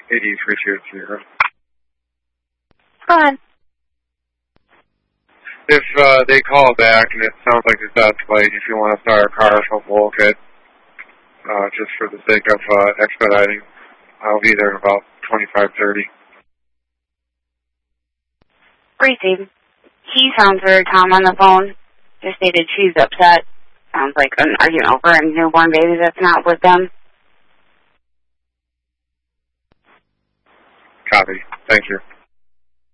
8320. Go ahead. If they call back and it sounds like it's best late, if you want to start a car from Wolcott, just for the sake of expediting, I'll be there in about 25:30. Gracie, he sounds very calm on the phone. Just stated she's upset. Sounds like an argument over a newborn baby that's not with them. Copy. Thank you.